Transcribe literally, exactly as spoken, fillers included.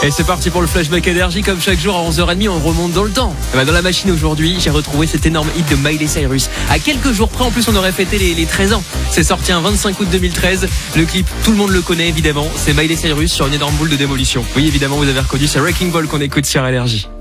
Et c'est parti pour le flashback énergie. Comme chaque jour à onze heures trente, on remonte dans le temps. Et bah dans la machine aujourd'hui, j'ai retrouvé cet énorme hit de Miley Cyrus. À quelques jours près, en plus, on aurait fêté les, les treize ans. C'est sorti un vingt-cinq août deux mille treize. Le clip, tout le monde le connaît évidemment. C'est Miley Cyrus sur une énorme boule de démolition. Oui, évidemment, vous avez reconnu, c'est Wrecking Ball qu'on écoute sur Énergie.